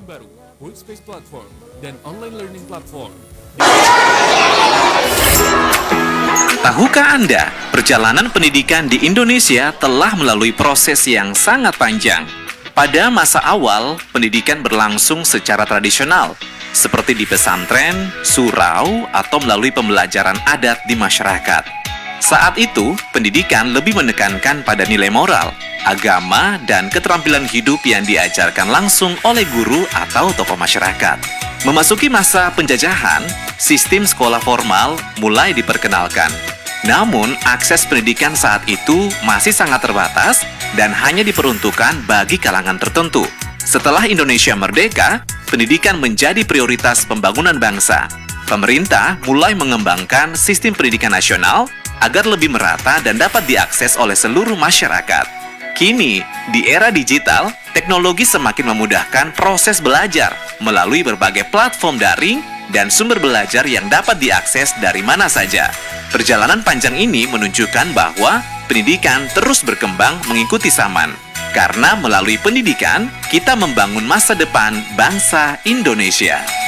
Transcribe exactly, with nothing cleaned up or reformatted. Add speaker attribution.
Speaker 1: yang baru, Workspace Platform, dan online learning platform.
Speaker 2: Tahukah Anda, perjalanan pendidikan di Indonesia telah melalui proses yang sangat panjang. Pada masa awal, pendidikan berlangsung secara tradisional, seperti di pesantren, surau, atau melalui pembelajaran adat di masyarakat. Saat itu, pendidikan lebih menekankan pada nilai moral, agama, dan keterampilan hidup yang diajarkan langsung oleh guru atau tokoh masyarakat. Memasuki masa penjajahan, sistem sekolah formal mulai diperkenalkan. Namun, akses pendidikan saat itu masih sangat terbatas dan hanya diperuntukkan bagi kalangan tertentu. Setelah Indonesia merdeka, pendidikan menjadi prioritas pembangunan bangsa. Pemerintah mulai mengembangkan sistem pendidikan nasional agar lebih merata dan dapat diakses oleh seluruh masyarakat. Kini, di era digital, teknologi semakin memudahkan proses belajar melalui berbagai platform daring dan sumber belajar yang dapat diakses dari mana saja. Perjalanan panjang ini menunjukkan bahwa pendidikan terus berkembang mengikuti zaman. Karena melalui pendidikan, kita membangun masa depan bangsa Indonesia.